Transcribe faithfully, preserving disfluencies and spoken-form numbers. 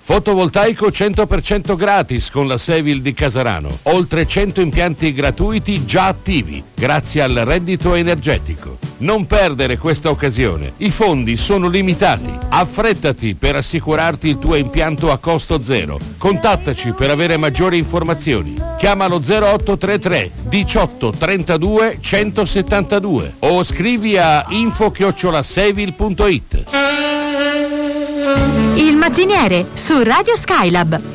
Fotovoltaico cento per cento gratis con la Sevil di Casarano. Oltre cento impianti gratuiti già attivi, grazie al reddito energetico. Non perdere questa occasione. I fondi sono limitati. Affrettati per assicurarti il tuo impianto a costo zero. Contattaci per avere maggiori informazioni. Chiamalo zero otto tre tre diciotto trentadue centosettantadue o scrivi a info chiocciola sevil punto it. Il mattiniere su Radio Skylab.